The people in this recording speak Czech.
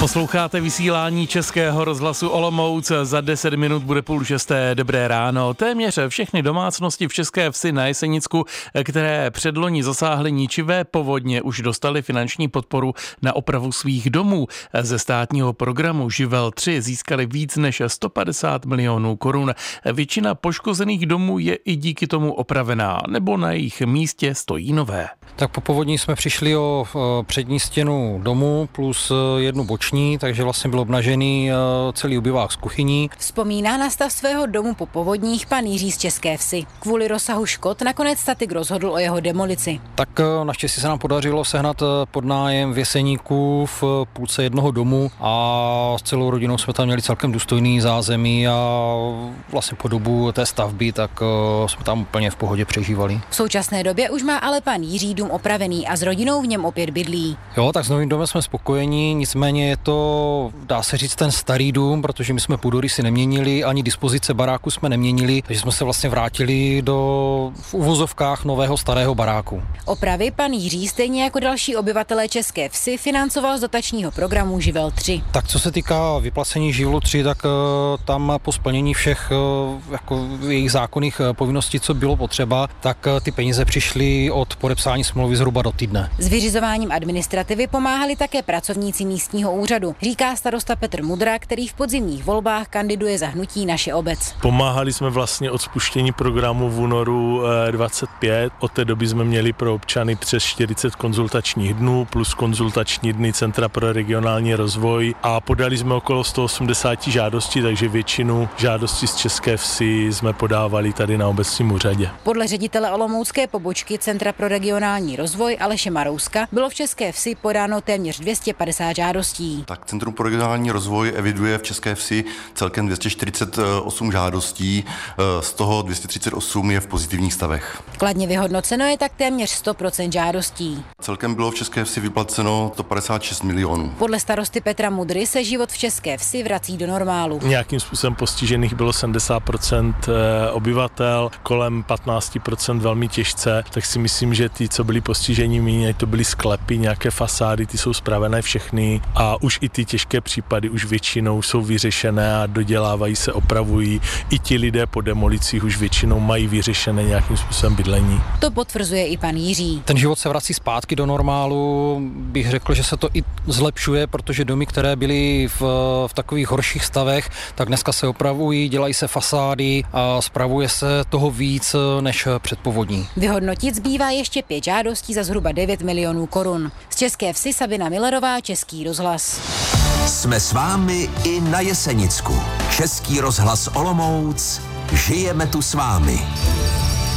Posloucháte vysílání Českého rozhlasu Olomouc. Za 10 minut bude 5:30. Dobré ráno. Téměř všechny domácnosti v České Vsi na Jesenicku, které předloni zasáhly ničivé povodně, už dostaly finanční podporu na opravu svých domů. Ze státního programu Živel 3 získali víc než 150 milionů korun. Většina poškozených domů je i díky tomu opravená, nebo na jejich místě stojí nové. Tak po povodní jsme přišli o přední stěnu domu plus jednu boční, takže vlastně byl obnažený celý obyvák z kuchyní. Vzpomíná na stav svého domu po povodních pan Jiří z České Vsi. Kvůli rozsahu škod nakonec statik rozhodl o jeho demolici. Tak naštěstí se nám podařilo sehnat podnájem v Jeseníku v půlce jednoho domu a s celou rodinou jsme tam měli celkem důstojný zázemí a vlastně po dobu té stavby tak jsme tam úplně v pohodě přežívali. V současné době už má ale pan Jiří dům opravený a s rodinou v něm opět bydlí. Jo, tak s novým domem jsme spokojení, nicméně je to, dá se říct, ten starý dům, protože my jsme půdorysy neměnili, ani dispozice baráku jsme neměnili, takže jsme se vlastně vrátili do v uvozovkách nového starého baráku. Opravy pan Jiří stejně jako další obyvatelé České Vsi financoval z dotačního programu Živel 3. Tak co se týká vyplacení Živlu 3, tak tam po splnění všech jako jejich zákonných povinností, co bylo potřeba, tak ty peníze přišly od podepsání smlouvy zhruba do týdne. S vyřizováním administrativy pomáhali také pracovníci místního úřadu, říká starosta Petr Mudra, který v podzimních volbách kandiduje za hnutí Naše obec. Pomáhali jsme vlastně od spuštění programu v únoru 25. Od té doby jsme měli pro občany přes 40 konzultačních dnů plus konzultační dny Centra pro regionální rozvoj a podali jsme okolo 180 žádostí, takže většinu žádostí z České Vsi jsme podávali tady na obecním úřadě. Podle ředitele olomoucké pobočky Centra pro regionální rozvoj Aleše Marouska bylo v České Vsi podáno téměř 250 žádostí. Tak Centrum pro regionální rozvoj eviduje v České Vsi celkem 248 žádostí, z toho 238 je v pozitivních stavech. Kladně vyhodnoceno je tak téměř 100% žádostí. Celkem bylo v České Vsi vyplaceno 156 milionů. Podle starosty Petra Mudry se život v České Vsi vrací do normálu. Nějakým způsobem postižených bylo 70% obyvatel, kolem 15% velmi těžce, tak si myslím, že ty, co byli postiženi míň, to byly sklepy, nějaké fasády, ty jsou spravené všechny a už i ty těžké případy už většinou jsou vyřešené a dodělávají se, opravují. I ti lidé po demolicích už většinou mají vyřešené nějakým způsobem bydlení. To potvrzuje i pan Jiří. Ten život se vrací zpátky do normálu, bych řekl, že se to i zlepšuje, protože domy, které byly v takových horších stavech, tak dneska se opravují, dělají se fasády a spravuje se toho víc než před povodní. Vyhodnotit zbývá ještě 5 žádostí za zhruba 9 milionů korun. Z České Vsi Sabina Millerová, Český rozhlas. Jsme s vámi i na Jesenicku. Český rozhlas Olomouc. Žijeme tu s vámi.